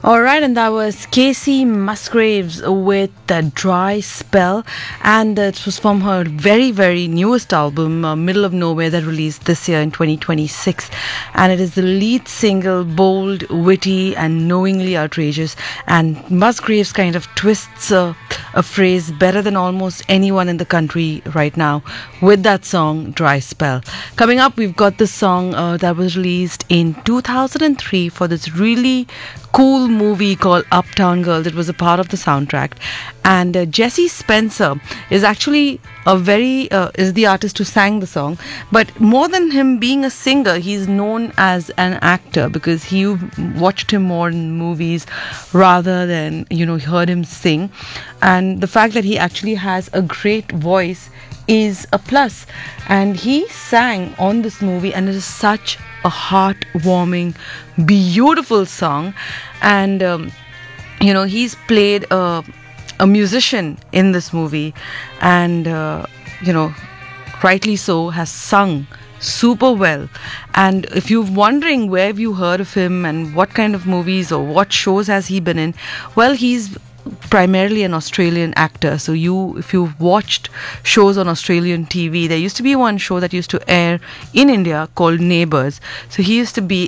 All right, and that was Casey Musgraves with the Dry Spell, and it was from her very, very newest album, Middle of Nowhere, that released this year in 2026. And it is the lead single, bold, witty, and knowingly outrageous. And Musgraves kind of twists a phrase better than almost anyone in the country right now with that song, Dry Spell. Coming up, we've got the song that was released in 2003 for this really cool movie called Uptown Girl. It was a part of the soundtrack, and Jesse Spencer is actually is the artist who sang the song. But more than him being a singer, he's known as an actor, because you watched him more in movies rather than heard him sing. And the fact that he actually has a great voice is a plus, and he sang on this movie, and it is such a heartwarming, beautiful song. And he's played a musician in this movie, and rightly so, has sung super well. And if you're wondering where have you heard of him and what kind of movies or what shows has he been in, well, he's primarily an Australian actor. So if you've watched shows on Australian TV, there used to be one show that used to air in India called Neighbours. So he used to be